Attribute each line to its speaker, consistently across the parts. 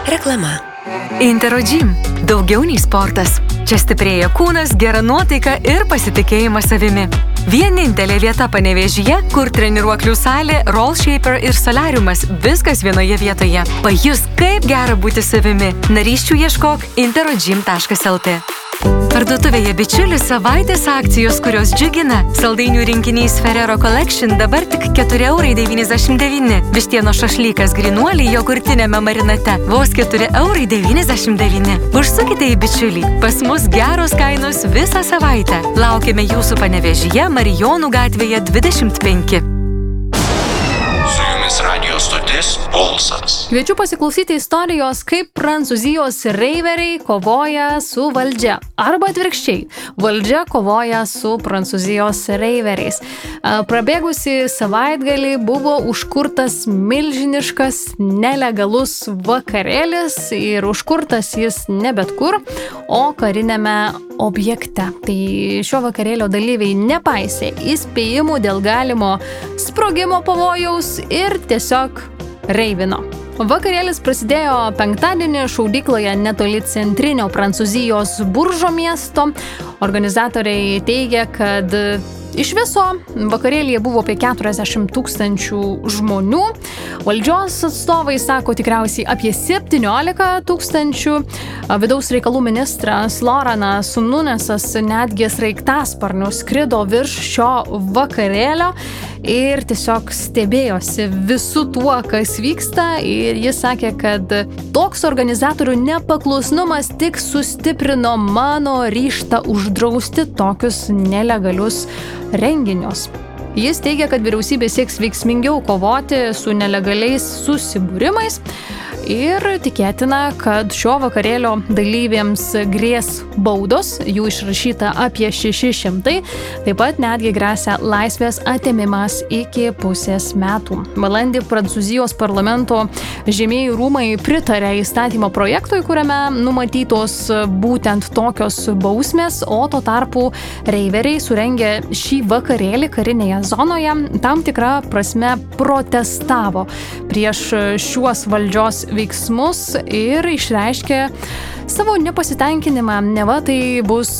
Speaker 1: Reklama.
Speaker 2: Interogym – daugiau nei sportas. Čia stiprėja kūnas, gera nuotaika ir pasitikėjimas savimi. Vienintelė vieta Panevėžyje, kur treniruoklių salė, roll shaper ir solariumas – viskas vienoje vietoje. Pajus, kaip gera būti savimi. Narysčių ieškok interogym.lt. Parduotuvėje Bičiulis savaitės akcijos, kurios džiugina. Saldainių rinkinys Ferrero Collection dabar tik 4,99 €. Vištieno šašlykas grynuoliai jogurtinėme marinate vos 4,99 €. Užsukite į Bičiulį. Pas mus geros kainos visą savaitę. Laukiame jūsų Panevėžyje, Marijonų gatvėje 25.
Speaker 3: Radio stotis Pulsas.
Speaker 4: Kviečiu pasiklausyti istorijos, kaip Prancūzijos reiveriai kovoja su valdžia. Arba atvirkščiai, valdžia kovoja su Prancūzijos reiveriais. Prabėgusi savaitgalį buvo užkurtas milžiniškas nelegalus vakarėlis ir užkurtas jis ne bet kur, o karinėme objekte. Tai šio vakarėlio dalyviai nepaisė įspėjimų dėl galimo sprogimo pavojaus ir tiesiog reivino. Vakarėlis prasidėjo penktadienį šaudykloje netoli centrinio Prancūzijos Buržo miesto. Organizatoriai teigia, kad iš viso vakarėlyje buvo apie 40 000 žmonių. Valdžios atstovai sako tikriausiai apie 17 000. Vidaus reikalų ministras Loranas Nunesas netgi sraigtasparniu skrido virš šio vakarėlio ir tiesiog stebėjosi visu tuo, kas vyksta. Ir jis sakė, kad toks organizatorių nepaklusnumas tik sustiprino mano ryžtą uždrausti tokius nelegalius renginius. Jis teigia, kad vyriausybė sieks veiksmingiau kovoti su nelegaliais susibūrimais ir tikėtina, kad šio vakarėlio dalyviams grės baudos, jų išrašyta apie 600, taip pat netgi gresia laisvės atėmimas iki pusės metų. Balandį Prancūzijos parlamento žemieji rūmai pritarė įstatymo projektui, kuriame numatytos būtent tokios bausmės, o tuo tarpu reiveriai surengė šį vakarėlį karinėje zonoje, tam tikrą prasme protestavo prieš šiuos valdžios veiksmus ir išreiškė savo nepasitenkinimą. Neva tai bus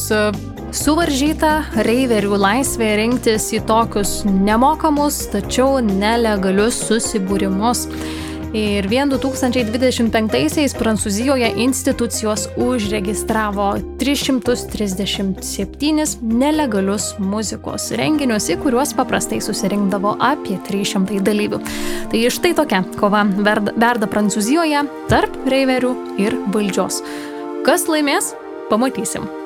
Speaker 4: suvaržyta reiverių laisvė rinktis į tokius nemokamus, tačiau nelegalius susibūrimus. Ir vien 2025-aisiais Prancūzijoje institucijos užregistravo 337 nelegalius muzikos renginius, į kuriuos paprastai susirinkdavo apie 300 dalyvių. Tai štai tokia kova verda Prancūzijoje tarp reiverių ir valdžios. Kas laimės? Pamatysim.